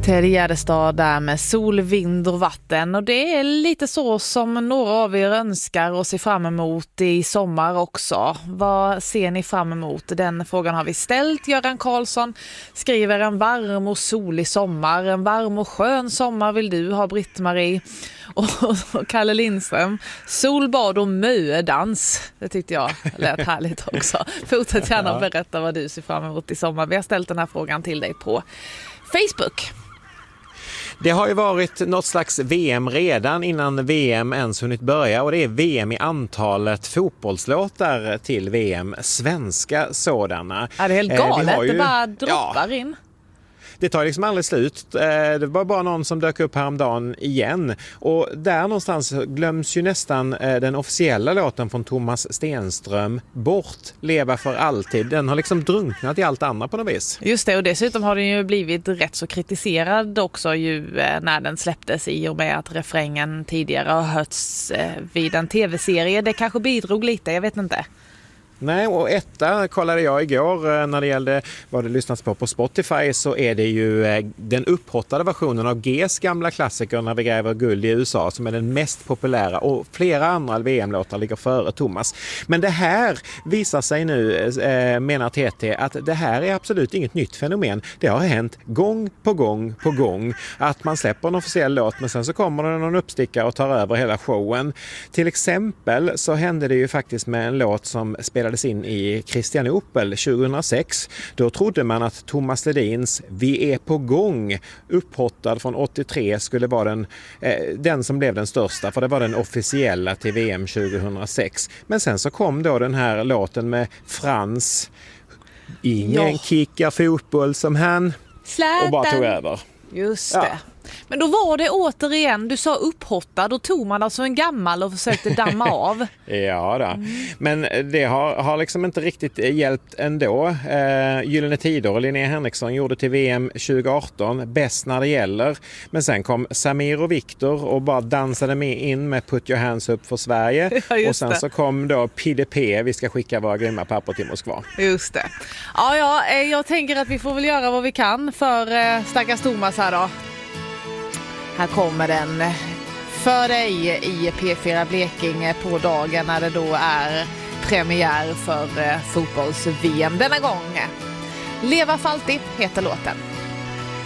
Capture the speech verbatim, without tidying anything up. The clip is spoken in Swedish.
Ted Gärdestad där med sol, vind och vatten. Och det är lite så som några av er önskar och ser fram emot i sommar också. Vad ser ni fram emot? Den frågan har vi ställt. Göran Karlsson skriver en varm och solig sommar. En varm och skön sommar vill du ha, Britt-Marie. Och Kalle Lindström, solbad och mödans. Det tyckte jag lät härligt också. Fortsätt gärna berätta vad du ser fram emot i sommar. Vi har ställt den här frågan till dig på Facebook. Det har ju varit något slags V M redan innan V M ens hunnit börja, och det är V M i antalet fotbollslåtar till V M, svenska sådana. Ja, det är helt galet, ju, det bara droppar ja, in. Det tar liksom aldrig slut. Det var bara någon som dök upp häromdagen igen. Och där någonstans glöms ju nästan den officiella låten från Thomas Stenström bort, Leva för alltid. Den har liksom drunknat i allt annat på något vis. Just det, och dessutom har den ju blivit rätt så kritiserad också ju när den släpptes, i och med att refrängen tidigare har hörts vid en tv-serie. Det kanske bidrog lite, jag vet inte. Nej, och etta kollade jag igår när det gällde vad det lyssnats på på Spotify, så är det ju den upphottade versionen av Gs gamla klassiker När vi gräver guld i U S A som är den mest populära, och flera andra V M-låtar ligger före Thomas. Men det här visar sig nu, menar T T, att det här är absolut inget nytt fenomen. Det har hänt gång på gång på gång att man släpper en officiell låt, men sen så kommer det någon uppstickare och tar över hela showen. Till exempel så hände det ju faktiskt med en låt som spelade in i Kristianopel tjugohundrasex. Då trodde man att Thomas Ledins Vi är på gång, upphottad från åttiotre, skulle vara den, eh, den som blev den största, för det var den officiella till V M tjugohundrasex. Men sen så kom då den här låten med Frans, ingen ja. kickar fotboll som han, Släten. Och bara tog över. Just ja. det. Men då var det återigen, du sa upphottad, då tog man alltså en gammal och försökte damma av. Ja då. Mm. Men det har, har liksom inte riktigt hjälpt ändå. Eh, Gyllene Tider och Linnea Henriksson gjorde till V M tjugoarton bäst när det gäller. Men sen kom Samir och Viktor och bara dansade med in med Put Your Hands Up för Sverige. Ja, och sen det. så kom då P D P, vi ska skicka våra grymma pappor till Moskva. Just det. Ja, ja, jag tänker att vi får väl göra vad vi kan för eh, stackars Thomas här då. Här kommer den för dig i P fyra Blekinge på dagen när det då är premiär för fotbolls-V M denna gång. Leva för alltid heter låten.